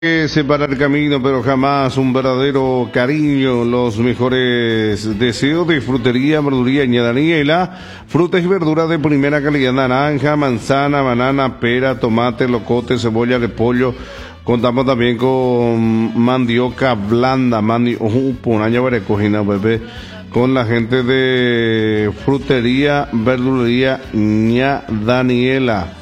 Separar camino, pero jamás un verdadero cariño. Los mejores deseos de frutería, verduría y Daniela. Frutas y verduras de primera calidad: naranja, manzana, banana, pera, tomate, locote, cebolla, repollo. Contamos también con mandioca blanda, bebé, con la gente de frutería, verdulería ña Daniela.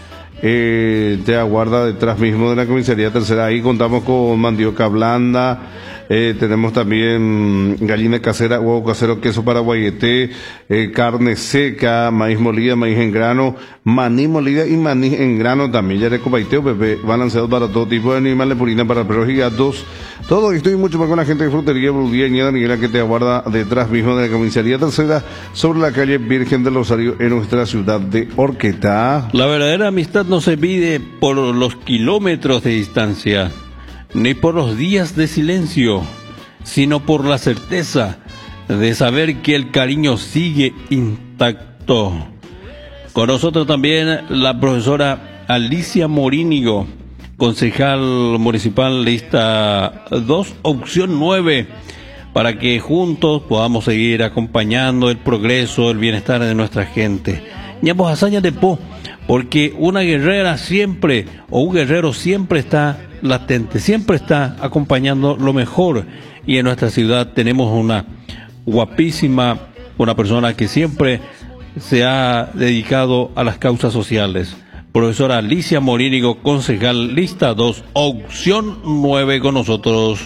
Te aguarda detrás mismo de la comisaría tercera. Ahí contamos con mandioca blanda, tenemos también gallina casera, huevo casero, queso paraguayete, carne seca, maíz molida, maíz en grano, maní molida y maní en grano también. Ya recopaiteo, bebé, balanceados para todo tipo de animales, purina para perros y gatos. Todo esto y mucho más con la gente de frutería, Brudía y Daniela, que te aguarda detrás mismo de la comisaría tercera, sobre la calle Virgen del Rosario, en nuestra ciudad de Horqueta. La verdadera amistad no se mide por los kilómetros de distancia, ni por los días de silencio, sino por la certeza de saber que el cariño sigue intacto. Con nosotros también la profesora Alicia Morínigo, concejal municipal lista 2, opción 9, para que juntos podamos seguir acompañando el progreso, el bienestar de nuestra gente. Ñamos hazaña de po, porque una guerrera siempre, o un guerrero siempre está latente, siempre está acompañando lo mejor. Y en nuestra ciudad tenemos una guapísima, una persona que siempre se ha dedicado a las causas sociales. Profesora Alicia Morínigo, concejal lista 2, opción 9 con nosotros.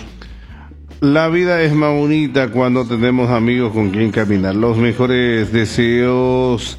La vida es más bonita cuando tenemos amigos con quien caminar. Los mejores deseos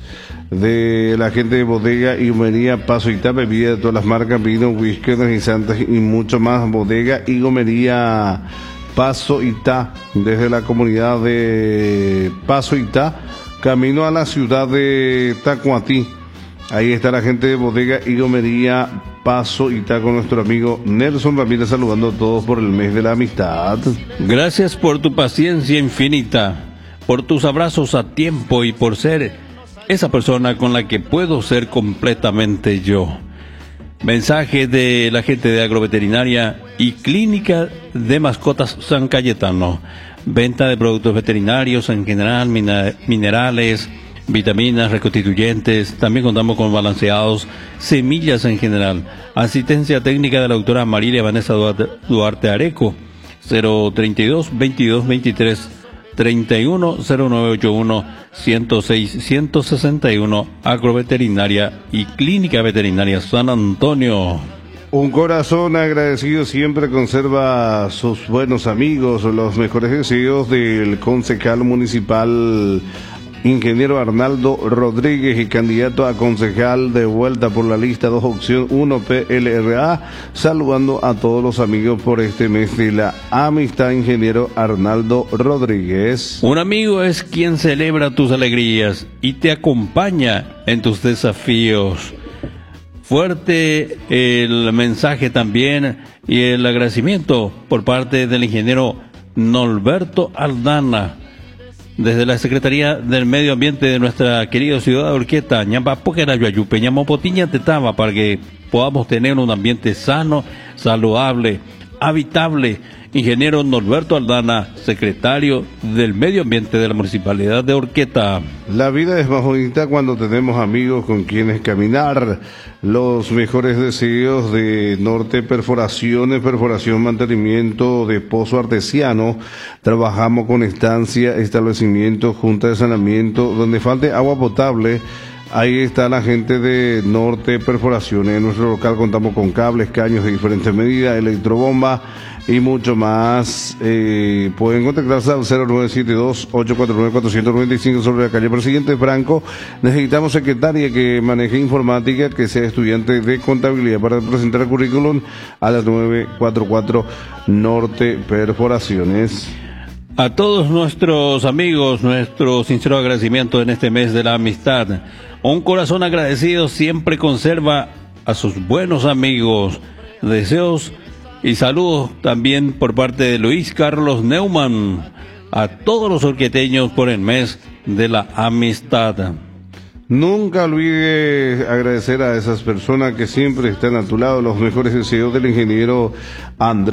de la gente de Bodega y Gomería Paso Itá, bebida de todas las marcas, vino, whisky, energizantes y mucho más. Bodega y Gomería Paso Itá, desde la comunidad de Paso Itá, camino a la ciudad de Tacuatí. Ahí está la gente de Bodega y Gomería Paso Itá con nuestro amigo Nelson Ramírez, saludando a todos por el mes de la amistad. Gracias por tu paciencia infinita, por tus abrazos a tiempo y por ser esa persona con la que puedo ser completamente yo. Mensaje de la gente de Agroveterinaria y Clínica de Mascotas San Cayetano. Venta de productos veterinarios en general, minerales, vitaminas, reconstituyentes. También contamos con balanceados, semillas en general. Asistencia técnica de la doctora Marilia Vanessa Duarte Areco, 032 22 23 31 0981 106 161. Agroveterinaria y Clínica Veterinaria San Antonio. Un corazón agradecido siempre conserva sus buenos amigos. Los mejores deseos del concejal municipal ingeniero Arnaldo Rodríguez, y candidato a concejal de vuelta por la lista 2, opción 1, PLRA, saludando a todos los amigos por este mes de la amistad, ingeniero Arnaldo Rodríguez. Un amigo es quien celebra tus alegrías y te acompaña en tus desafíos. Fuerte el mensaje también y el agradecimiento por parte del ingeniero Norberto Aldana, desde la Secretaría del Medio Ambiente de nuestra querida ciudad de Horqueta. Ñamba Pokera Yuayupe, Ñamopotiña Tetama, para que podamos tener un ambiente sano, saludable, habitable. Ingeniero Norberto Aldana, secretario del Medio Ambiente de la Municipalidad de Horqueta. La vida es más bonita cuando tenemos amigos con quienes caminar. Los mejores deseos de Norte Perforaciones, perforación, mantenimiento de pozo artesiano. Trabajamos con estancia, establecimiento, junta de saneamiento, donde falte agua potable. Ahí está la gente de Norte Perforaciones. En nuestro local contamos con cables, caños de diferentes medidas, electrobomba y mucho más. Pueden contactarse al 0972-849-495 sobre la calle Presidente Franco. Necesitamos secretaria que maneje informática, que sea estudiante de contabilidad, para presentar el currículum a las 944 Norte Perforaciones. A todos nuestros amigos, nuestro sincero agradecimiento en este mes de la amistad. Un corazón agradecido siempre conserva a sus buenos amigos. Deseos y saludos también por parte de Luis Carlos Neumann a todos los horqueteños por el mes de la amistad. Nunca olvides agradecer a esas personas que siempre están a tu lado, los mejores deseos del ingeniero Andrés